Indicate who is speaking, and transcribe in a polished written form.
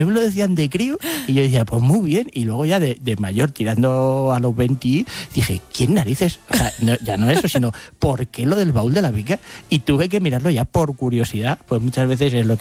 Speaker 1: me lo decían de crío y yo decía, pues muy bien. Y luego ya de mayor, tirando a los 20, dije, ¿quién narices? O sea, ya no eso, sino ¿por qué lo del baúl de la Vicar? Y tuve que mirarlo ya por curiosidad, pues muchas veces es lo